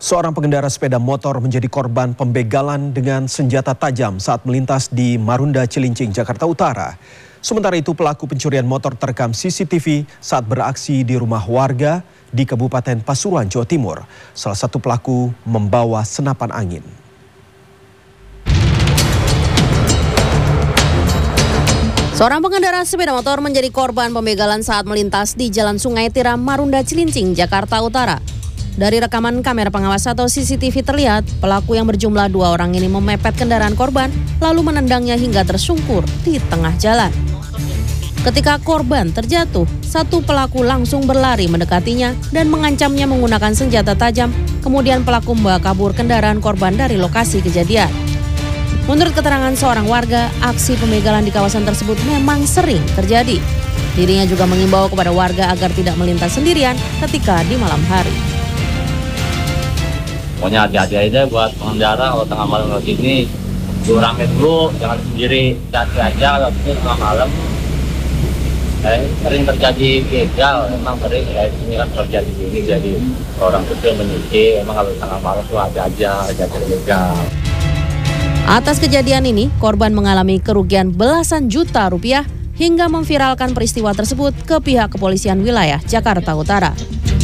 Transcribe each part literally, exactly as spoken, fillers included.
Seorang pengendara sepeda motor menjadi korban pembegalan dengan senjata tajam saat melintas di Marunda Cilincing, Jakarta Utara. Sementara itu pelaku pencurian motor terekam C C T V saat beraksi di rumah warga di Kabupaten Pasuruan, Jawa Timur. Salah satu pelaku membawa senapan angin. Seorang pengendara sepeda motor menjadi korban pembegalan saat melintas di Jalan Sungai Tiram, Marunda Cilincing, Jakarta Utara. Dari rekaman kamera pengawas atau C C T V terlihat, pelaku yang berjumlah dua orang ini memepet kendaraan korban, lalu menendangnya hingga tersungkur di tengah jalan. Ketika korban terjatuh, satu pelaku langsung berlari mendekatinya dan mengancamnya menggunakan senjata tajam, kemudian pelaku membawa kabur kendaraan korban dari lokasi kejadian. Menurut keterangan seorang warga, aksi pembegalan di kawasan tersebut memang sering terjadi. Dirinya juga mengimbau kepada warga agar tidak melintas sendirian ketika di malam hari. Pokoknya hati-hati aja buat pengendara kalau tengah malam kayak gini, kurangin dulu, jangan sendiri, hati aja kalau itu tengah malam. Eh, sering terjadi begal, memang sering ya, ini kan terjadi gini, jadi orang kecil menyuci, memang kalau tengah malam tuh hati aja, jadi begal. Atas kejadian ini, korban mengalami kerugian belasan juta rupiah hingga memviralkan peristiwa tersebut ke pihak kepolisian wilayah Jakarta Utara.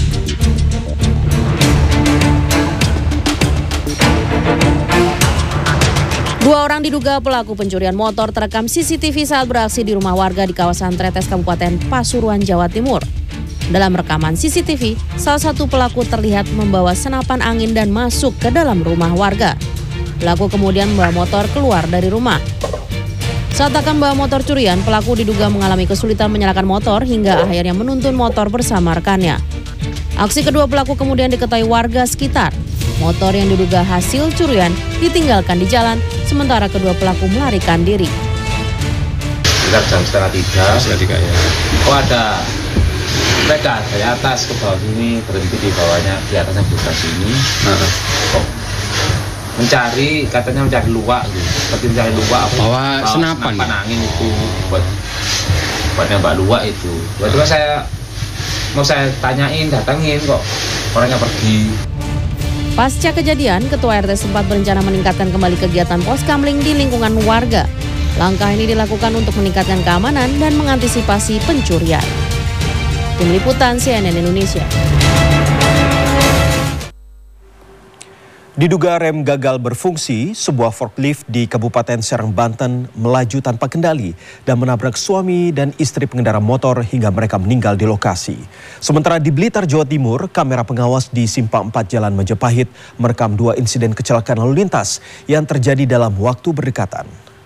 Dua orang diduga pelaku pencurian motor terekam C C T V saat beraksi di rumah warga di kawasan Tretes, Kabupaten Pasuruan, Jawa Timur. Dalam rekaman C C T V, salah satu pelaku terlihat membawa senapan angin dan masuk ke dalam rumah warga. Pelaku kemudian membawa motor keluar dari rumah. Saat akan membawa motor curian, pelaku diduga mengalami kesulitan menyalakan motor hingga akhirnya menuntun motor bersama rekannya. Aksi kedua pelaku kemudian diketahui warga sekitar. Motor yang diduga hasil curian ditinggalkan di jalan, sementara kedua pelaku melarikan diri. Sekitar jam setengah tiga, setengah tiga ya. Oh ada mereka dari atas ke bawah sini, berhenti di bawahnya, di atasnya buka sini. Nah, oh, mencari, katanya mencari luwak, gitu. Seperti mencari luwak. Bawa senapan, senapan angin itu buat buat nembak luwak itu. Tiba-tiba saya mau saya tanyain, datangin kok orangnya pergi. Pasca kejadian, Ketua R T sempat berencana meningkatkan kembali kegiatan pos kamling di lingkungan warga. Langkah ini dilakukan untuk meningkatkan keamanan dan mengantisipasi pencurian. Tim Liputan C N N Indonesia. Diduga rem gagal berfungsi, sebuah forklift di Kabupaten Serang, Banten melaju tanpa kendali dan menabrak suami dan istri pengendara motor hingga mereka meninggal di lokasi. Sementara di Blitar, Jawa Timur, kamera pengawas di Simpang empat Jalan Majapahit merekam dua insiden kecelakaan lalu lintas yang terjadi dalam waktu berdekatan.